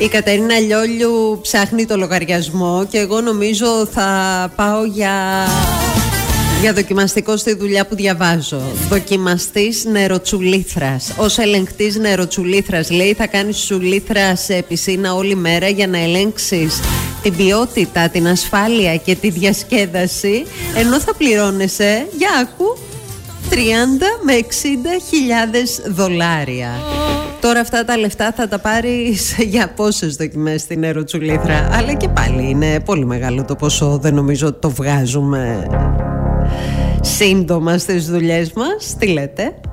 Η Κατερίνα Λιόλιου ψάχνει το λογαριασμό και εγώ νομίζω θα πάω για δοκιμαστικό στη δουλειά που διαβάζω. Δοκιμαστής νεροτσουλήθρας. Ως ελεγκτής νεροτσουλήθρας, λέει, θα κάνεις τσουλήθρα σε πισίνα όλη μέρα για να ελέγξεις την ποιότητα, την ασφάλεια και τη διασκέδαση, ενώ θα πληρώνεσαι, για άκου, 30 με 60.000 δολάρια. Τώρα αυτά τα λεφτά θα τα πάρεις για πόσες δοκιμές στην νεροτσουλήθρα? Αλλά και πάλι είναι πολύ μεγάλο το ποσό. Δεν νομίζω ότι το βγάζουμε σύντομα στις δουλειές μας. Τι λέτε?